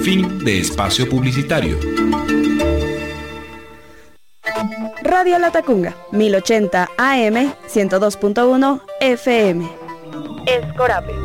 Fin de espacio publicitario. Radio Latacunga, 1080 AM, 102.1 FM. Escorape.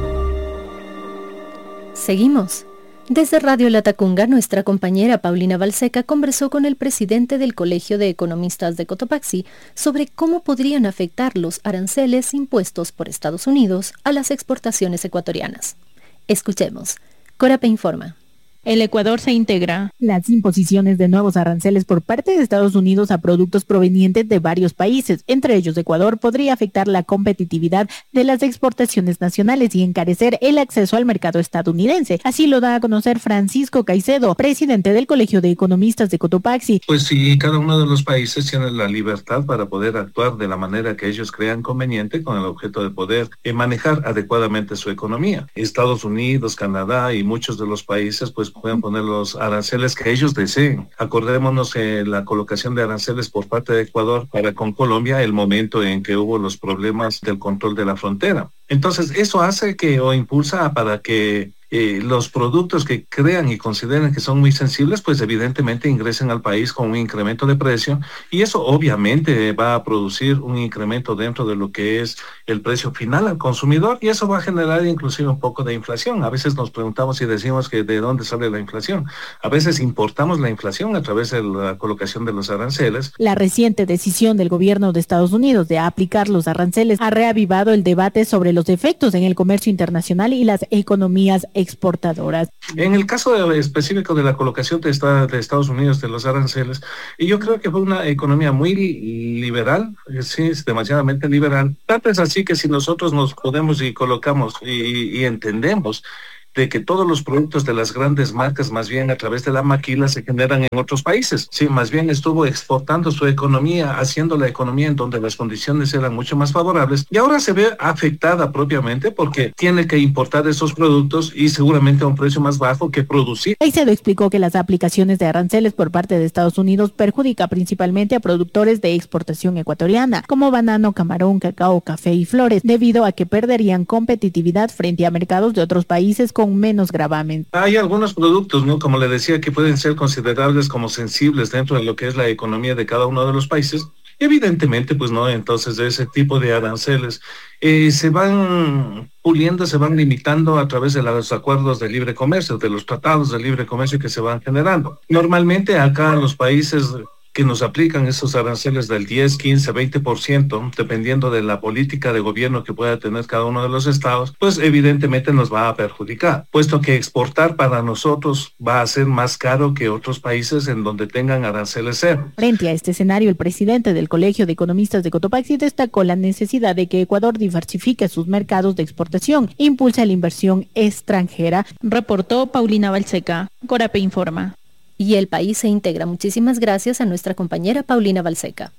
Seguimos. Desde Radio Latacunga, nuestra compañera Paulina Balseca conversó con el presidente del Colegio de Economistas de Cotopaxi sobre cómo podrían afectar los aranceles impuestos por Estados Unidos a las exportaciones ecuatorianas. Escuchemos. Corape informa. El Ecuador se integra. Las imposiciones de nuevos aranceles por parte de Estados Unidos a productos provenientes de varios países, entre ellos Ecuador, podría afectar la competitividad de las exportaciones nacionales y encarecer el acceso al mercado estadounidense. Así lo da a conocer Francisco Caicedo, presidente del Colegio de Economistas de Cotopaxi. Pues sí, cada uno de los países tiene la libertad para poder actuar de la manera que ellos crean conveniente con el objeto de poder manejar adecuadamente su economía. Estados Unidos, Canadá y muchos de los países pues pueden poner los aranceles que ellos deseen. Acordémonos la colocación de aranceles por parte de Ecuador para con Colombia, el momento en que hubo los problemas del control de la frontera. Entonces, eso hace que o impulsa para que los productos que crean y consideren que son muy sensibles, pues evidentemente ingresen al país con un incremento de precio y eso obviamente va a producir un incremento dentro de lo que es el precio final al consumidor y eso va a generar inclusive un poco de inflación. A veces nos preguntamos y decimos que de dónde sale la inflación. A veces importamos la inflación a través de la colocación de los aranceles. La reciente decisión del gobierno de Estados Unidos de aplicar los aranceles ha reavivado el debate sobre los efectos en el comercio internacional y las economías exportadoras. En el caso específico de la colocación de Estados Unidos de los aranceles, y yo creo que fue una economía muy liberal, sí, es demasiadamente liberal. Tanto es así que si nosotros nos podemos y colocamos y entendemos de que todos los productos de las grandes marcas, más bien a través de la maquila, se generan en otros países. Sí, más bien estuvo exportando su economía, haciendo la economía en donde las condiciones eran mucho más favorables, y ahora se ve afectada propiamente porque tiene que importar esos productos y seguramente a un precio más bajo que producir. Caicedo explicó que las aplicaciones de aranceles por parte de Estados Unidos perjudica principalmente a productores de exportación ecuatoriana, como banano, camarón, cacao, café y flores, debido a que perderían competitividad frente a mercados de otros países con menos gravamen. Hay algunos productos, ¿no? Como le decía, que pueden ser considerables como sensibles dentro de lo que es la economía de cada uno de los países. Evidentemente, pues no, entonces de ese tipo de aranceles se van puliendo, se van limitando a través de los acuerdos de libre comercio, de los tratados de libre comercio que se van generando. Normalmente acá los países que nos aplican esos aranceles del 10, 15, 20%, dependiendo de la política de gobierno que pueda tener cada uno de los estados, pues evidentemente nos va a perjudicar, puesto que exportar para nosotros va a ser más caro que otros países en donde tengan aranceles cero. Frente a este escenario, el presidente del Colegio de Economistas de Cotopaxi destacó la necesidad de que Ecuador diversifique sus mercados de exportación, impulse la inversión extranjera. Reportó Paulina Balseca. Corape informa. Y el país se integra. Muchísimas gracias a nuestra compañera Paulina Balseca.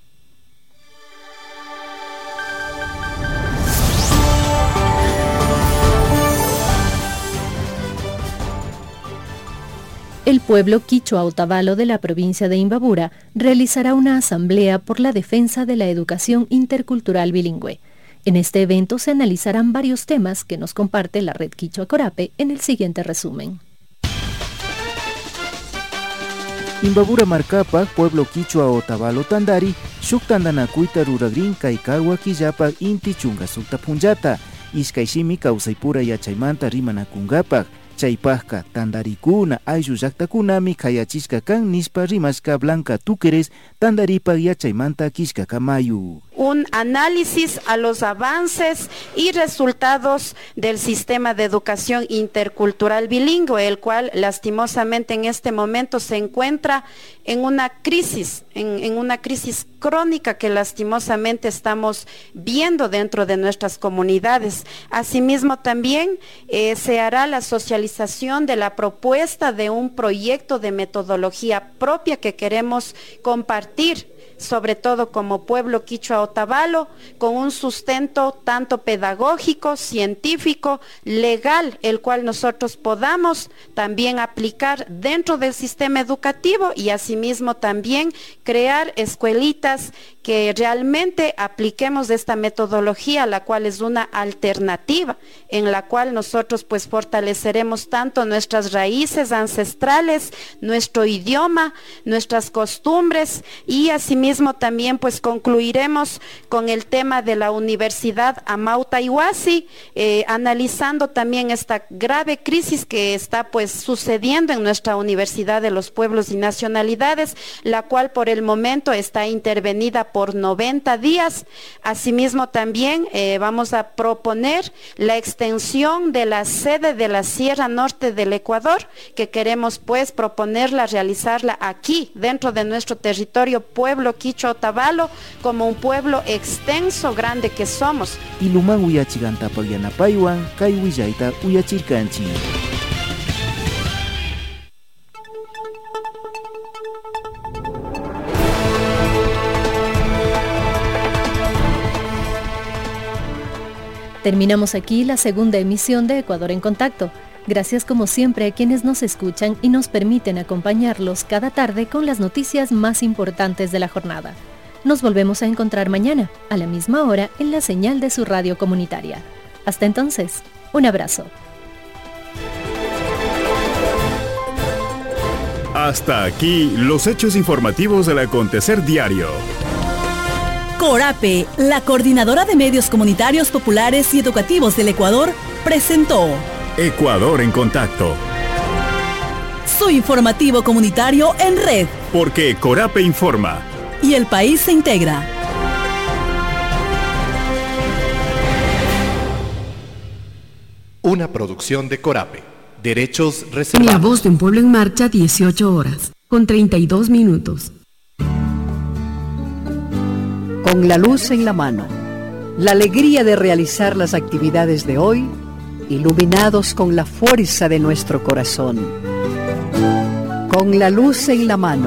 El pueblo quichua Otavalo de la provincia de Imbabura realizará una asamblea por la defensa de la educación intercultural bilingüe. En este evento se analizarán varios temas que nos comparte la red Quichua Corape en el siguiente resumen. Imbabura Marcapac, pueblo quichua Otavalo Tandari, Shuktandanakuita Ruragrin Kaikawa Killapac Inti Chunga Sukta Punjata, Iskaishimi Kausaipura Yachaymanta Rimanakungapac, Chaypajka Tandarikuna Ayu Llaqtakunami Kayachishka Kan Nispa Rimashka Blanca Túqueres Tandaripa Yachaymanta Kishka Mayu. Un análisis a los avances y resultados del sistema de educación intercultural bilingüe, el cual lastimosamente en este momento se encuentra en una crisis, en una crisis crónica que lastimosamente estamos viendo dentro de nuestras comunidades. Asimismo también se hará la socialización de la propuesta de un proyecto de metodología propia que queremos compartir, sobre todo como pueblo quichua Otavalo, con un sustento tanto pedagógico, científico, legal, el cual nosotros podamos también aplicar dentro del sistema educativo y asimismo también crear escuelitas que realmente apliquemos esta metodología, la cual es una alternativa, en la cual nosotros pues fortaleceremos tanto nuestras raíces ancestrales, nuestro idioma, nuestras costumbres, y asimismo también pues concluiremos con el tema de la Universidad Amauta Ihuasi, analizando también esta grave crisis que está pues sucediendo en nuestra Universidad de los Pueblos y Nacionalidades, la cual por el momento está intervenida por 90 días. Asimismo también vamos a proponer la extensión de la sede de la Sierra Norte del Ecuador, que queremos pues proponerla, realizarla aquí dentro de nuestro territorio pueblo Quichua Otavalo, como un pueblo extenso, grande que somos. Iluman uyachigantapa yanapaywan kay willayta uyachirkanchik. Terminamos aquí la segunda emisión de Ecuador en Contacto. Gracias como siempre a quienes nos escuchan y nos permiten acompañarlos cada tarde con las noticias más importantes de la jornada. Nos volvemos a encontrar mañana, a la misma hora, en la señal de su radio comunitaria. Hasta entonces, un abrazo. Hasta aquí los hechos informativos del acontecer diario. Corape, la Coordinadora de Medios Comunitarios Populares y Educativos del Ecuador, presentó Ecuador en Contacto. Su informativo comunitario en red. Porque Corape informa. Y el país se integra. Una producción de Corape. Derechos reservados. En La Voz de un Pueblo en Marcha, 18 horas, con 32 minutos. Con la luz en la mano, la alegría de realizar las actividades de hoy, iluminados con la fuerza de nuestro corazón. Con la luz en la mano,